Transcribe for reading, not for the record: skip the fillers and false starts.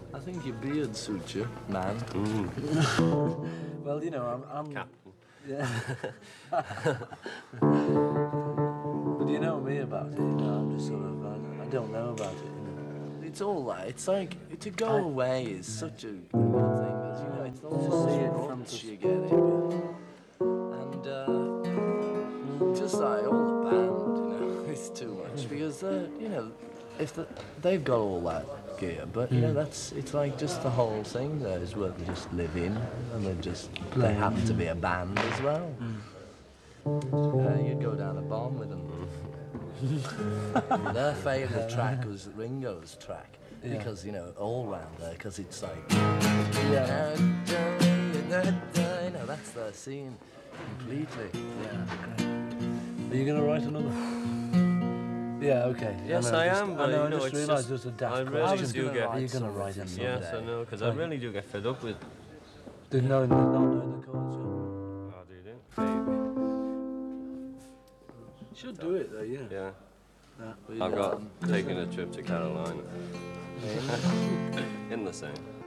I think your beard suits you, man. Well, you know, I'm Captain. yeah. But you know me about it, you know, I'm just sort of, I don't know about it, you know. It's all right. It's like to go away is such a good thing, because you know it's all To see it this from rubbish you're getting, and just like all the band, you know, it's too much because you know, if they've got all that gear, but you know it's like just the whole thing there is what they just live in, and they happen to be a band as well. You'd go down a bomb with them. Their favourite track was Ringo's track because you know all round there because it's like you know that's their scene completely. Yeah, great. Are you going to write another? Yeah, okay. Yes, I am, but I know, you know, I just it's realised just- there's a daft I question. really was do gonna get- write Are you going to something write for them you. Yes, I Someday. know, because I really do get fed up with. Did not know the chords, yeah. Oh, do you? Maybe. Should do it though, yeah. Yeah. We'd, I've got taking a trip to Carolina. in- In the same.